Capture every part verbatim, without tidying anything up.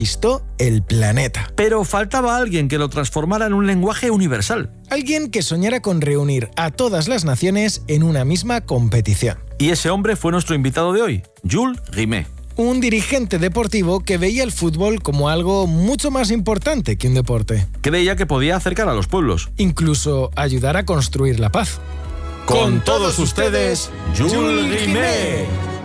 conquistó el planeta. Pero faltaba alguien que lo transformara en un lenguaje universal. Alguien que soñara con reunir a todas las naciones en una misma competición. Y ese hombre fue nuestro invitado de hoy, Jules Rimet. Un dirigente deportivo que veía el fútbol como algo mucho más importante que un deporte. Creía que podía acercar a los pueblos. Incluso ayudar a construir la paz. Con, Con todos ustedes, Jules Rimet.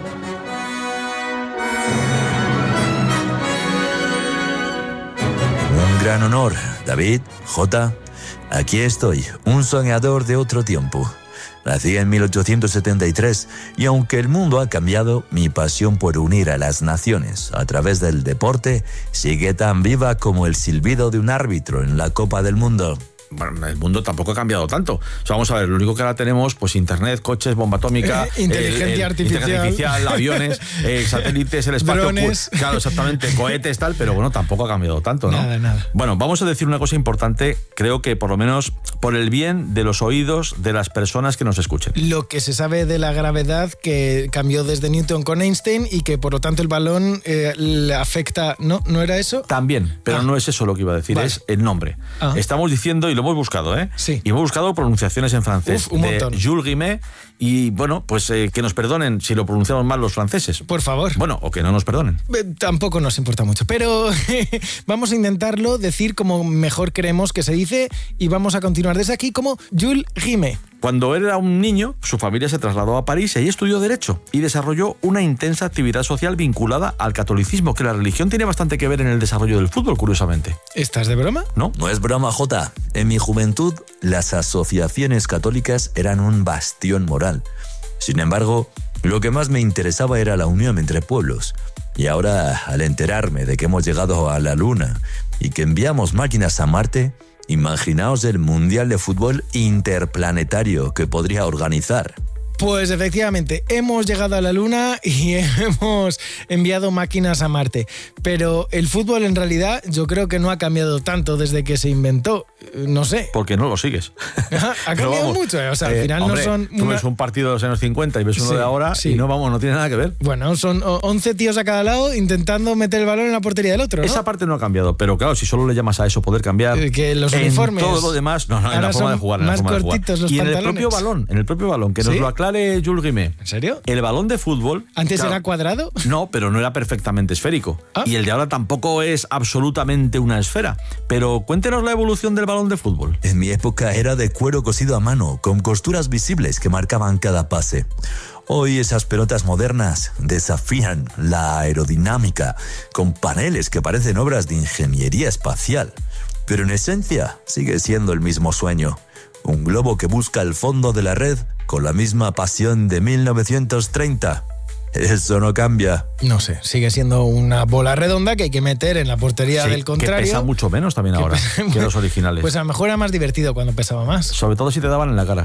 Un gran honor, David, Jota. Aquí estoy, un soñador de otro tiempo. Nací en mil ochocientos setenta y tres y aunque el mundo ha cambiado, mi pasión por unir a las naciones a través del deporte sigue tan viva como el silbido de un árbitro en la Copa del Mundo. Bueno, el mundo tampoco ha cambiado tanto. O sea, vamos a ver, lo único que ahora tenemos, pues internet, coches, bomba atómica, eh, inteligencia, el, el, artificial. inteligencia artificial, aviones, eh, satélites, el espacio, drones. Pues, claro, exactamente, cohetes, tal, pero bueno, tampoco ha cambiado tanto, ¿no? Nada, nada. Bueno, vamos a decir una cosa importante, creo que por lo menos por el bien de los oídos de las personas que nos escuchen. Lo que se sabe de la gravedad que cambió desde Newton con Einstein y que por lo tanto el balón eh, le afecta, ¿no? ¿No era eso? También, pero ah. no es eso lo que iba a decir, vale. Es el nombre. Ah. Estamos diciendo, y lo hemos buscado, ¿eh? Sí. Y hemos buscado pronunciaciones en francés. Uf, un de montón. Jules Rimet. Y bueno, pues eh, que nos perdonen si lo pronunciamos mal los franceses. Por favor. Bueno, o que no nos perdonen. Eh, tampoco nos importa mucho, pero vamos a intentarlo decir como mejor creemos que se dice y vamos a continuar desde aquí como Jules Rimet. Cuando él era un niño, su familia se trasladó a París y ahí estudió Derecho y desarrolló una intensa actividad social vinculada al catolicismo, que la religión tiene bastante que ver en el desarrollo del fútbol, curiosamente. ¿Estás de broma? No. No es broma, Jota. En mi juventud, las asociaciones católicas eran un bastión moral. Sin embargo, lo que más me interesaba era la unión entre pueblos. Y ahora, al enterarme de que hemos llegado a la Luna y que enviamos máquinas a Marte, imaginaos el Mundial de Fútbol Interplanetario que podría organizar. Pues efectivamente, hemos llegado a la Luna y hemos enviado máquinas a Marte. Pero el fútbol en realidad yo creo que no ha cambiado tanto desde que se inventó. No sé. Porque no lo sigues. Ha cambiado vamos, mucho. O sea, al final eh, hombre, no son... Tú una... ves un partido de los años cincuenta y ves uno sí, de ahora sí. y no, vamos, no tiene nada que ver. Bueno, son once tíos a cada lado intentando meter el balón en la portería del otro, ¿no? Esa parte no ha cambiado, pero claro, si solo le llamas a eso poder cambiar... Eh, que los en uniformes... todo lo demás... No, no, en la forma de jugar. En más la forma cortitos de jugar. los y pantalones. en el propio balón, en el propio balón, que ¿Sí? nos lo aclare Jules Rimet. ¿En serio? El balón de fútbol... ¿Antes claro, era cuadrado? No, pero no era perfectamente esférico. ¿Ah? Y el de ahora tampoco es absolutamente una esfera. Pero cuéntenos la evolución del balón de fútbol. En mi época era de cuero cosido a mano, con costuras visibles que marcaban cada pase. Hoy esas pelotas modernas desafían la aerodinámica, con paneles que parecen obras de ingeniería espacial. Pero en esencia sigue siendo el mismo sueño. Un globo que busca el fondo de la red con la misma pasión de mil novecientos treinta. Eso no cambia. No sé, sigue siendo una bola redonda que hay que meter en la portería sí, del contrario. Que pesa mucho menos también ahora pesa, que los originales. Pues a lo mejor era más divertido cuando pesaba más. Sobre todo si te daban en la cara.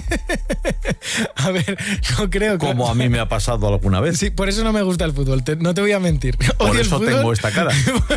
A ver, no creo que... Como a mí me ha pasado alguna vez. Sí, por eso no me gusta el fútbol, te, no te voy a mentir. Por Odio eso tengo esta cara.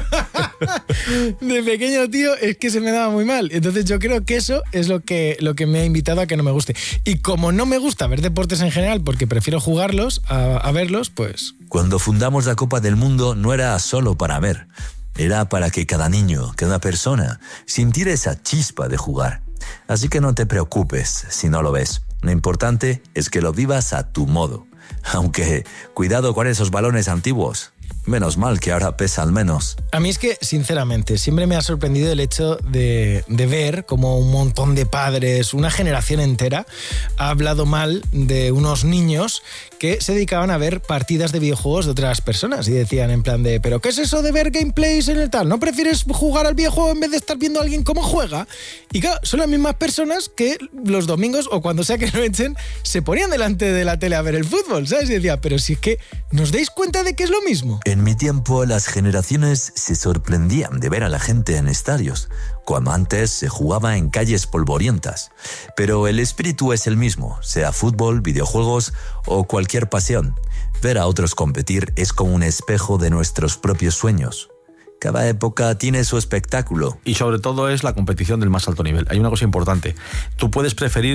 De pequeño, tío, es que se me daba muy mal. Entonces yo creo que eso es lo que, lo que me ha invitado a que no me guste. Y como no me gusta ver deportes en general, porque prefiero jugarlos a, a verlos, pues... Cuando fundamos la Copa del Mundo no era solo para ver. Era para que cada niño, cada persona, sintiera esa chispa de jugar. Así que no te preocupes si no lo ves. Lo importante es que lo vivas a tu modo. Aunque, cuidado con esos balones antiguos. Menos mal que ahora pesan menos. A mí es que, sinceramente, siempre me ha sorprendido el hecho de, de ver como un montón de padres, una generación entera, ha hablado mal de unos niños que se dedicaban a ver partidas de videojuegos de otras personas y decían en plan de, ¿pero qué es eso de ver gameplays en el tal? ¿No prefieres jugar al videojuego en vez de estar viendo a alguien cómo juega? Y claro, son las mismas personas que los domingos o cuando sea que lo echen se ponían delante de la tele a ver el fútbol, ¿sabes? Y decía, pero si es que ¿nos dais cuenta de que es lo mismo? En mi tiempo, las generaciones se sorprendían de ver a la gente en estadios, cuando antes se jugaba en calles polvorientas. Pero el espíritu es el mismo, sea fútbol, videojuegos o cualquier pasión. Ver a otros competir es como un espejo de nuestros propios sueños. Cada época tiene su espectáculo. Y sobre todo es la competición del más alto nivel. Hay una cosa importante. Tú puedes preferir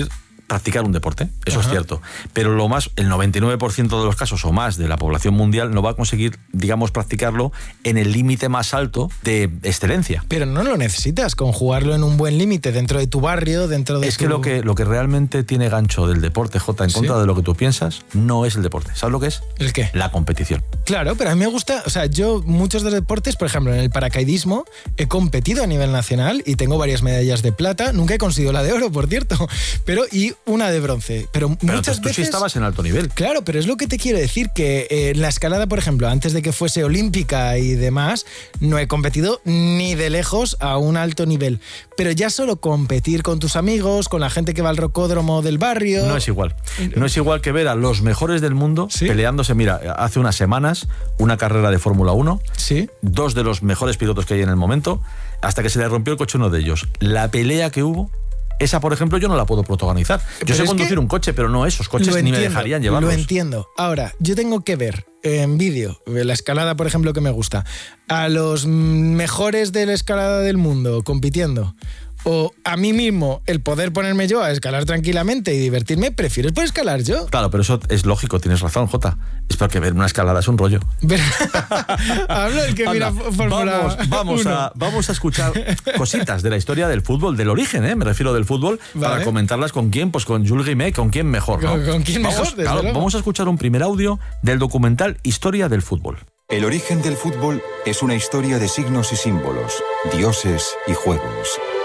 practicar un deporte, eso Ajá. es cierto. Pero lo más, el noventa y nueve por ciento de los casos o más de la población mundial no va a conseguir, digamos, practicarlo en el límite más alto de excelencia. Pero no lo necesitas, con jugarlo en un buen límite dentro de tu barrio, dentro de Es tu... que lo que lo que realmente tiene gancho del deporte, Jota, en ¿Sí? contra de lo que tú piensas, no es el deporte. ¿Sabes lo que es? ¿El qué? La competición. Claro, pero a mí me gusta, o sea, yo muchos de los deportes, por ejemplo, en el paracaidismo, he competido a nivel nacional y tengo varias medallas de plata, nunca he conseguido la de oro, por cierto, pero y una de bronce. Pero, Pero muchas tú veces... sí estabas en alto nivel. Claro, pero es lo que te quiero decir, que eh, la escalada, por ejemplo, antes de que fuese olímpica y demás, no he competido ni de lejos a un alto nivel. Pero ya solo competir con tus amigos, con la gente que va al rocódromo del barrio... No es igual. No es igual que ver a los mejores del mundo ¿Sí? peleándose. Mira, hace unas semanas, una carrera de Fórmula uno, Sí. dos de los mejores pilotos que hay en el momento, hasta que se le rompió el coche a uno de ellos. La pelea que hubo, esa, por ejemplo, yo no la puedo protagonizar. Yo Pero sé es conducir que un coche, pero no esos coches Lo ni me entiendo, dejarían llevarlos. Lo entiendo. Ahora, yo tengo que ver en vídeo, la escalada, por ejemplo, que me gusta, a los mejores de la escalada del mundo compitiendo, o a mí mismo el poder ponerme yo a escalar tranquilamente y divertirme, prefiero poder escalar yo. Claro, pero eso es lógico, tienes razón, Jota. Es porque ver una escalada es un rollo. Pero- Hablo el que mira Anda, Fórmula vamos, vamos, uno. a, vamos a escuchar cositas de la historia del fútbol, del origen, ¿eh? Me refiero del fútbol, Vale. para comentarlas con quién, pues con Jules Rimet, con quién mejor, ¿no? ¿Con- con quién vamos, mejor, desde claro, luego. vamos a escuchar un primer audio del documental Historia del Fútbol. El origen del fútbol es una historia de signos y símbolos, dioses y juegos.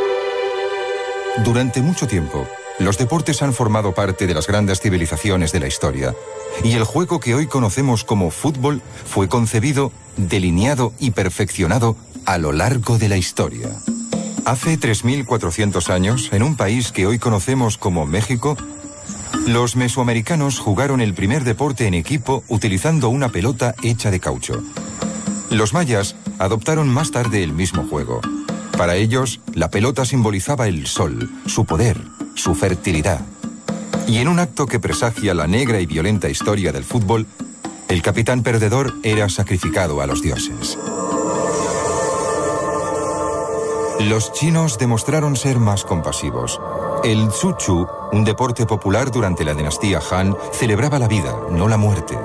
Durante mucho tiempo, los deportes han formado parte de las grandes civilizaciones de la historia, y el juego que hoy conocemos como fútbol fue concebido, delineado y perfeccionado a lo largo de la historia. Hace tres mil cuatrocientos años, en un país que hoy conocemos como México, los mesoamericanos jugaron el primer deporte en equipo utilizando una pelota hecha de caucho. Los mayas adoptaron más tarde el mismo juego. Para ellos, la pelota simbolizaba el sol, su poder, su fertilidad. Y en un acto que presagia la negra y violenta historia del fútbol, el capitán perdedor era sacrificado a los dioses. Los chinos demostraron ser más compasivos. El Tzu-Chu, un deporte popular durante la dinastía Han, celebraba la vida, no la muerte.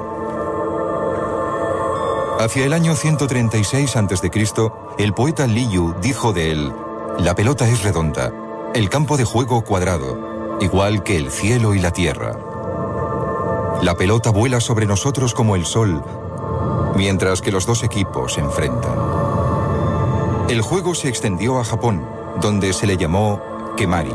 Hacia el año ciento treinta y seis antes de Cristo, el poeta Li Yu dijo de él: la pelota es redonda, el campo de juego cuadrado, igual que el cielo y la tierra. La pelota vuela sobre nosotros como el sol, mientras que los dos equipos se enfrentan. El juego se extendió a Japón, donde se le llamó Kemari.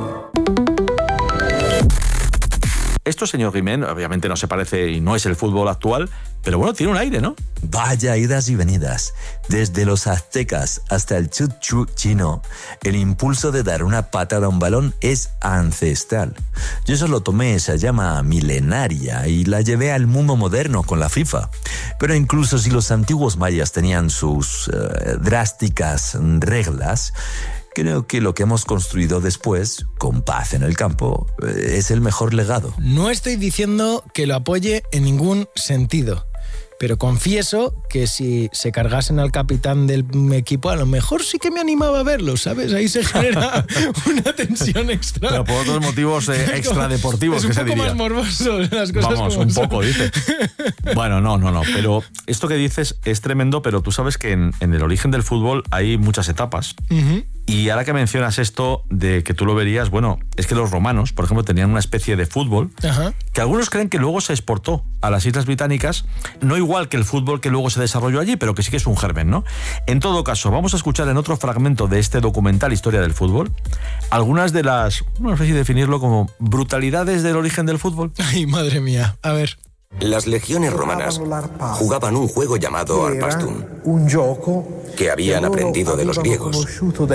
Esto, señor Guimén, obviamente no se parece y no es el fútbol actual, pero bueno, tiene un aire, ¿no? Vaya idas y venidas. Desde los aztecas hasta el Tzu-Chu chino, el impulso de dar una patada a un balón es ancestral. Yo solo tomé esa llama milenaria y la llevé al mundo moderno con la FIFA. Pero incluso si los antiguos mayas tenían sus uh, drásticas reglas, creo que lo que hemos construido después, con paz en el campo, es el mejor legado. No estoy diciendo que lo apoye en ningún sentido, pero confieso que si se cargasen al capitán del equipo, a lo mejor sí que me animaba a verlo, ¿sabes? Ahí se genera una tensión extra. Pero por otros motivos eh, extradeportivos, es un que se poco diría. más morboso las cosas. Vamos, como un son. poco, dice. Bueno, no, no, no. Pero esto que dices es tremendo, pero tú sabes que en, en el origen del fútbol hay muchas etapas. Uh-huh. Y ahora que mencionas esto de que tú lo verías, bueno, es que los romanos, por ejemplo, tenían una especie de fútbol Ajá. que algunos creen que luego se exportó a las Islas Británicas, no igual que el fútbol que luego se desarrolló allí, pero que sí que es un germen, ¿no? En todo caso, vamos a escuchar en otro fragmento de este documental Historia del Fútbol algunas de las, no sé si definirlo como brutalidades del origen del fútbol. Ay, madre mía. A ver. Las legiones romanas jugaban un juego llamado Arpastum, que habían aprendido de los griegos.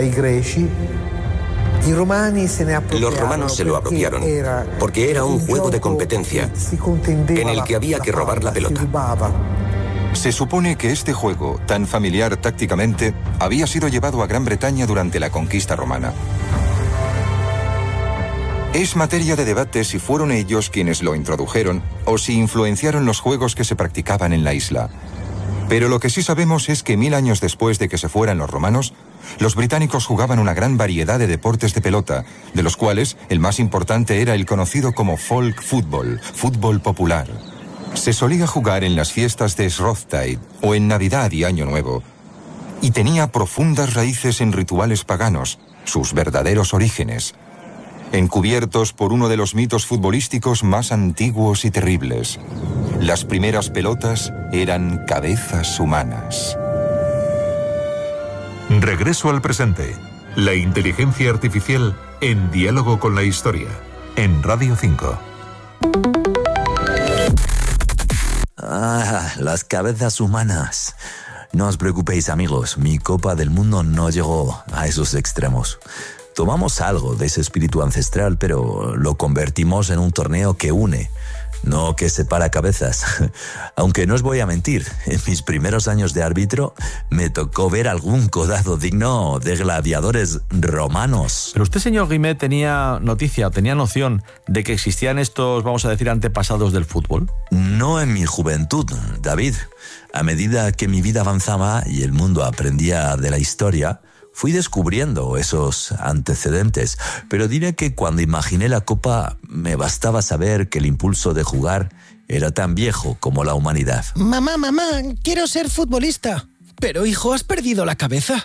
Los romanos se lo apropiaron porque era un juego de competencia en el que había que robar la pelota. Se supone que este juego, tan familiar tácticamente, había sido llevado a Gran Bretaña durante la conquista romana. Es materia de debate si fueron ellos quienes lo introdujeron o si influenciaron los juegos que se practicaban en la isla. Pero lo que sí sabemos es que mil años después de que se fueran los romanos, los británicos jugaban una gran variedad de deportes de pelota, de los cuales el más importante era el conocido como folk football, fútbol popular. Se solía jugar en las fiestas de Shrovetide o en Navidad y Año Nuevo, y tenía profundas raíces en rituales paganos, sus verdaderos orígenes, encubiertos por uno de los mitos futbolísticos más antiguos y terribles. Las primeras pelotas eran cabezas humanas. Regreso al presente. La inteligencia artificial en diálogo con la historia. En Radio cinco. Ah, las cabezas humanas. No os preocupéis, amigos, mi Copa del Mundo no llegó a esos extremos. Tomamos algo de ese espíritu ancestral, pero lo convertimos en un torneo que une, no que separa cabezas. Aunque no os voy a mentir, en mis primeros años de árbitro me tocó ver algún codazo digno de gladiadores romanos. Pero usted, señor Guimet, tenía noticia, tenía noción de que existían estos, vamos a decir, antepasados del fútbol. No en mi juventud, David. A medida que mi vida avanzaba y el mundo aprendía de la historia, fui descubriendo esos antecedentes, pero diré que cuando imaginé la Copa me bastaba saber que el impulso de jugar era tan viejo como la humanidad. Mamá, mamá, quiero ser futbolista. Pero, hijo, has perdido la cabeza.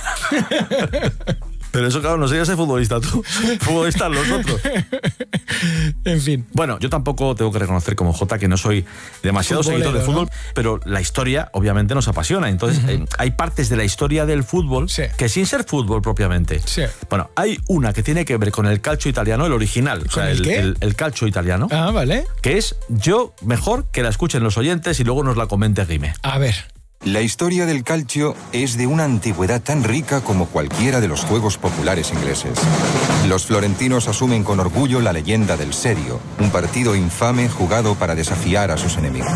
Pero eso, claro, no serías ser futbolista tú. Futbolistas los otros. En fin. Bueno, yo tampoco tengo que reconocer como Jota que no soy demasiado seguidor de fútbol, ¿no? Pero la historia obviamente nos apasiona. Entonces, uh-huh. eh, hay partes de la historia del fútbol sí. que sin ser fútbol propiamente. Sí. Bueno, hay una que tiene que ver con el calcio italiano, el original. O sea, el, el, qué? el, el calcio italiano. Ah, vale. Que es, yo, mejor que la escuchen los oyentes y luego nos la comente Guime. A ver. La historia del calcio es de una antigüedad tan rica como cualquiera de los juegos populares ingleses. Los florentinos asumen con orgullo la leyenda del Serio, un partido infame jugado para desafiar a sus enemigos.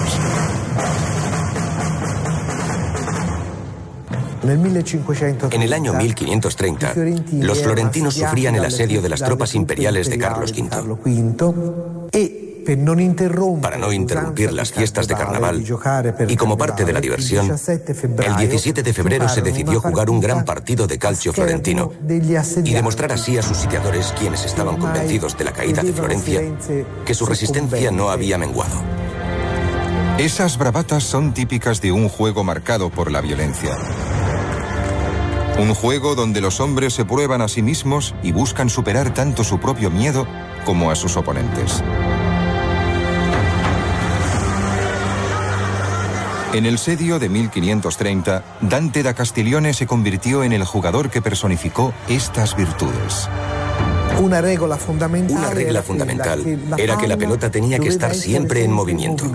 En el año mil quinientos treinta, los florentinos sufrían el asedio de las tropas imperiales de Carlos quinto. Para no interrumpir las fiestas de carnaval y como parte de la diversión, el diecisiete de febrero se decidió jugar un gran partido de calcio florentino y demostrar así a sus sitiadores, quienes estaban convencidos de la caída de Florencia, que su resistencia no había menguado. Esas bravatas son típicas de un juego marcado por la violencia. Un juego donde los hombres se prueban a sí mismos y buscan superar tanto su propio miedo como a sus oponentes. En el sedio de mil quinientos treinta, Dante da Castiglione se convirtió en el jugador que personificó estas virtudes. Una regla fundamental, Una regla fundamental era que la pelota tenía que estar siempre en movimiento.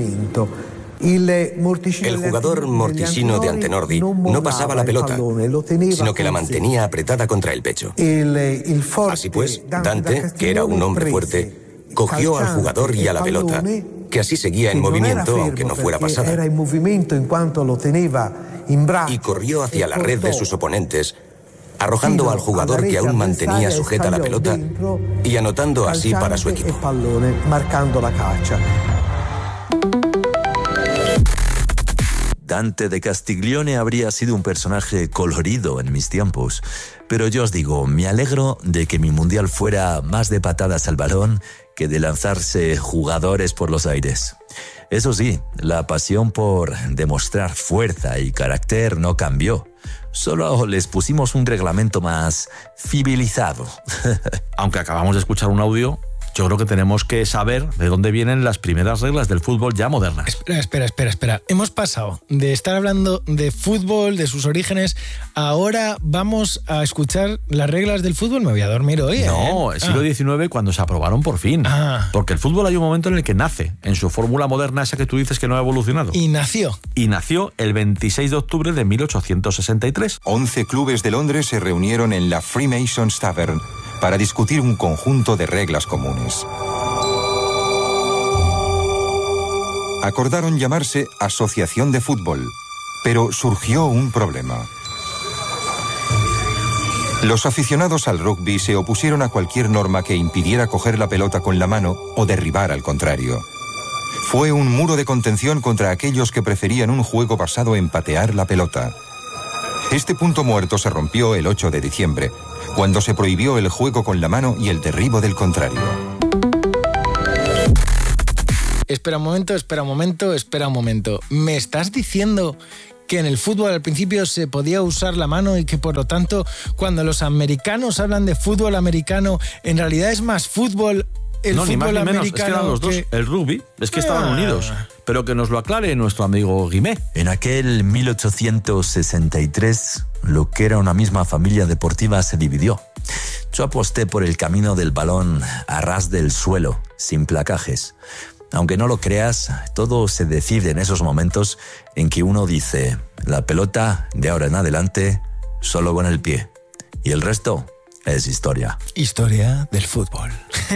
El jugador morticino de Antenordi no pasaba la pelota, sino que la mantenía apretada contra el pecho. Así pues, Dante, que era un hombre fuerte, cogió al jugador y a la pelota, que así seguía en movimiento, aunque no fuera pasada, y corrió hacia la red de sus oponentes, arrojando al jugador que aún mantenía sujeta la pelota y anotando así para su equipo. Dante de Castiglione habría sido un personaje colorido en mis tiempos, pero yo os digo, me alegro de que mi mundial fuera más de patadas al balón que de lanzarse jugadores por los aires. Eso sí, la pasión por demostrar fuerza y carácter no cambió. Solo les pusimos un reglamento más civilizado. Aunque acabamos de escuchar un audio, yo creo que tenemos que saber de dónde vienen las primeras reglas del fútbol ya modernas. Espera, espera, espera, espera. Hemos pasado de estar hablando de fútbol, de sus orígenes, ahora vamos a escuchar las reglas del fútbol. Me voy a dormir hoy, ¿eh? No, el siglo diecinueve ah. cuando se aprobaron por fin. Ah. Porque el fútbol hay un momento en el que nace, en su fórmula moderna esa que tú dices que no ha evolucionado. Y nació. Y nació el veintiséis de octubre de mil ochocientos sesenta y tres. Once clubes de Londres se reunieron en la Freemasons Tavern para discutir un conjunto de reglas comunes. Acordaron llamarse Asociación de Fútbol, pero surgió un problema. Los aficionados al rugby se opusieron a cualquier norma que impidiera coger la pelota con la mano o derribar al contrario. Fue un muro de contención contra aquellos que preferían un juego basado en patear la pelota. Este punto muerto se rompió el ocho de diciembre, cuando se prohibió el juego con la mano y el derribo del contrario. Espera un momento, espera un momento, espera un momento. ¿Me estás diciendo que en el fútbol al principio se podía usar la mano y que por lo tanto cuando los americanos hablan de fútbol americano, en realidad es más fútbol el no, fútbol ni más ni menos, americano? es que eran los dos, que... el rugby, es que ah. estaban unidos. Pero que nos lo aclare nuestro amigo Guimé. En aquel mil ochocientos sesenta y tres, lo que era una misma familia deportiva se dividió. Yo aposté por el camino del balón a ras del suelo, sin placajes. Aunque no lo creas, todo se decide en esos momentos en que uno dice, la pelota, de ahora en adelante, solo con el pie. Y el resto es historia. Historia del fútbol.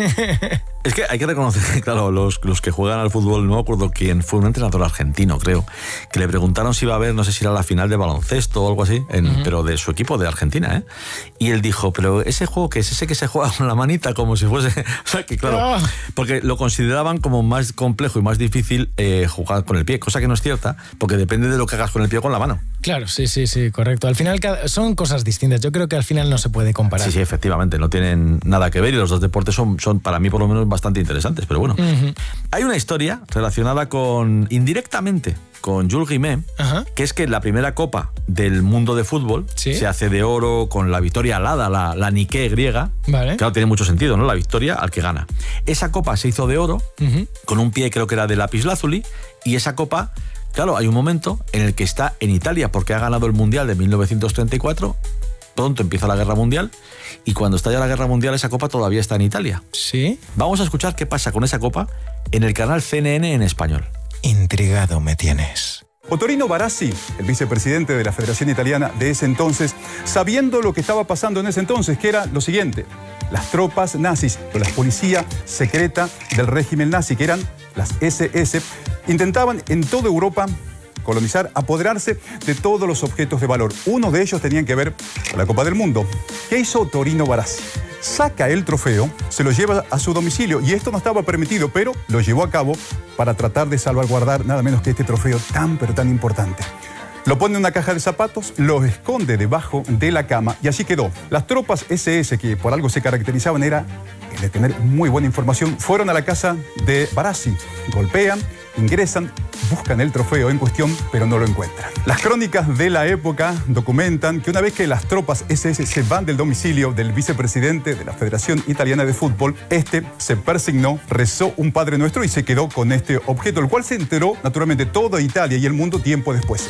Es que hay que reconocer que, claro, los, los que juegan al fútbol, no me acuerdo quién, fue un entrenador argentino, creo, que le preguntaron si iba a haber, no sé si era la final de baloncesto o algo así, en, uh-huh. pero de su equipo de Argentina, ¿eh? Y él dijo, pero ese juego que es ese que se juega con la manita, como si fuese... O sea, que claro, oh. porque lo consideraban como más complejo y más difícil eh, jugar con el pie, cosa que no es cierta, porque depende de lo que hagas con el pie o con la mano. Claro, sí, sí, sí, correcto. Al final son cosas distintas. Yo creo que al final no se puede comparar. Sí, sí, efectivamente, no tienen nada que ver y los dos deportes son, son para mí por lo menos bastante interesantes, pero bueno. Uh-huh. Hay una historia relacionada con, indirectamente, con Jules Rimet, uh-huh. que es que la primera copa del mundo de fútbol ¿Sí? se hace de oro con la victoria alada, la, la Nike griega. Vale. Claro, tiene mucho sentido, ¿no? La victoria al que gana. Esa copa se hizo de oro, uh-huh. con un pie creo que era de lapislázuli, y esa copa... Claro, hay un momento en el que está en Italia porque ha ganado el Mundial de mil novecientos treinta y cuatro, pronto empieza la Guerra Mundial y cuando estalla la Guerra Mundial esa copa todavía está en Italia. ¿Sí? Vamos a escuchar qué pasa con esa copa en el canal C N N en español. Intrigado me tienes. Ottorino Barassi, el vicepresidente de la Federación Italiana de ese entonces, sabiendo lo que estaba pasando en ese entonces, que era lo siguiente: las tropas nazis, la policía secreta del régimen nazi, que eran las ese ese, intentaban en toda Europa colonizar, apoderarse de todos los objetos de valor. Uno de ellos tenía que ver con la Copa del Mundo. ¿Qué hizo Ottorino Barassi? Saca el trofeo, se lo lleva a su domicilio y esto no estaba permitido, pero lo llevó a cabo para tratar de salvaguardar nada menos que este trofeo tan pero tan importante. Lo pone en una caja de zapatos, lo esconde debajo de la cama y así quedó. Las tropas ese ese, que por algo se caracterizaban era el de tener muy buena información, fueron a la casa de Barassi, golpean, ingresan, buscan el trofeo en cuestión, pero no lo encuentran. Las crónicas de la época documentan que una vez que las tropas ese ese se van del domicilio del vicepresidente de la Federación Italiana de Fútbol, este se persignó, rezó un Padre Nuestro y se quedó con este objeto, el cual se enteró naturalmente toda Italia y el mundo tiempo después.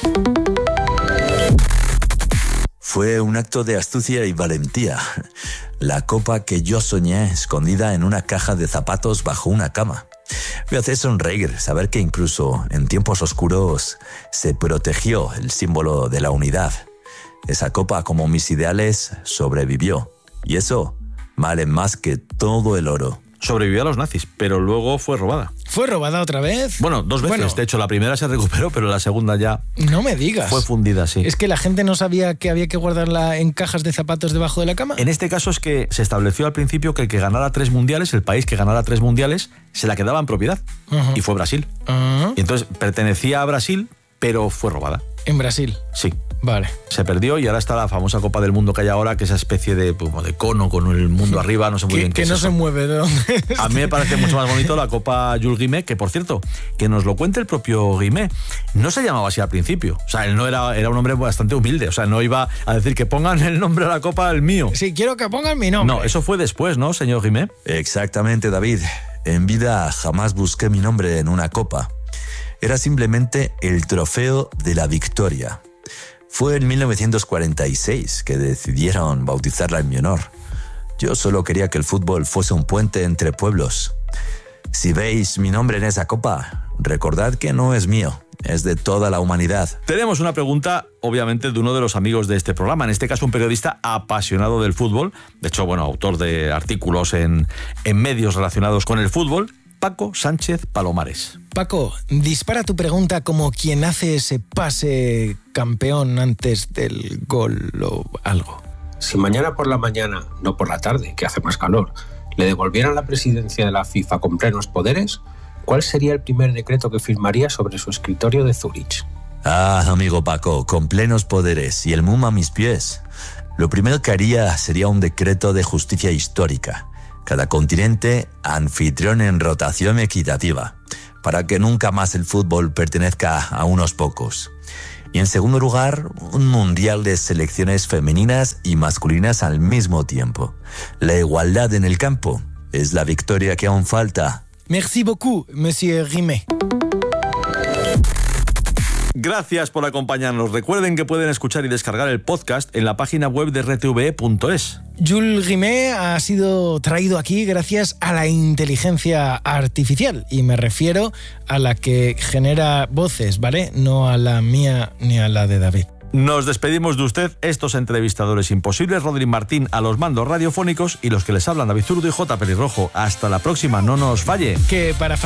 Fue un acto de astucia y valentía. La copa que yo soñé escondida en una caja de zapatos bajo una cama. Me hace sonreír saber que incluso en tiempos oscuros se protegió el símbolo de la unidad. Esa copa, como mis ideales, sobrevivió. Y eso vale más que todo el oro. Sobrevivió a los nazis, pero luego fue robada. ¿Fue robada otra vez? Bueno, dos veces. Bueno, de hecho, la primera se recuperó, pero la segunda ya... No me digas. Fue fundida, sí. ¿Es que la gente no sabía que había que guardarla en cajas de zapatos debajo de la cama? En este caso es que se estableció al principio que el que ganara tres mundiales, el país que ganara tres mundiales, se la quedaba en propiedad. Uh-huh. Y fue Brasil. Uh-huh. Y entonces pertenecía a Brasil, pero fue robada. ¿En Brasil? Sí. Vale. Se perdió y ahora está la famosa Copa del Mundo que hay ahora, que es esa especie de, como de cono con el mundo arriba, no sé muy que, bien qué que es no eso. se mueve de dónde. A mí me parece mucho más bonito la Copa Jules Rimet, que por cierto, que nos lo cuente el propio Rimet. No se llamaba así al principio. O sea, él no era, era un hombre bastante humilde. O sea, no iba a decir que pongan el nombre a la copa el mío. Sí, quiero que pongan mi nombre. No, eso fue después, ¿no, señor Rimet? Exactamente, David. En vida jamás busqué mi nombre en una copa. Era simplemente el trofeo de la victoria. Fue en mil novecientos cuarenta y seis que decidieron bautizarla en mi honor. Yo solo quería que el fútbol fuese un puente entre pueblos. Si veis mi nombre en esa copa, recordad que no es mío, es de toda la humanidad. Tenemos una pregunta, obviamente, de uno de los amigos de este programa, en este caso un periodista apasionado del fútbol, de hecho, bueno, autor de artículos en, en medios relacionados con el fútbol, Paco Sánchez Palomares. Paco, dispara tu pregunta como quien hace ese pase campeón antes del gol o algo. Si mañana por la mañana, no por la tarde, que hace más calor, le devolvieran la presidencia de la FIFA con plenos poderes, ¿cuál sería el primer decreto que firmaría sobre su escritorio de Zúrich? Ah, amigo Paco, con plenos poderes y el mundo a mis pies. Lo primero que haría sería un decreto de justicia histórica. Cada continente anfitrión en rotación equitativa, para que nunca más el fútbol pertenezca a unos pocos. Y en segundo lugar, un mundial de selecciones femeninas y masculinas al mismo tiempo. La igualdad en el campo es la victoria que aún falta. Merci beaucoup, monsieur Rimet. Gracias por acompañarnos. Recuerden que pueden escuchar y descargar el podcast en la página web de r t v e punto es. Jules Rimet ha sido traído aquí gracias a la inteligencia artificial, y me refiero a la que genera voces, ¿vale? No a la mía ni a la de David. Nos despedimos de usted, estos entrevistadores imposibles, Rodri Martín a los mandos radiofónicos y los que les hablan, David Zurdo y J. Pelirrojo. Hasta la próxima, no nos falle. Que para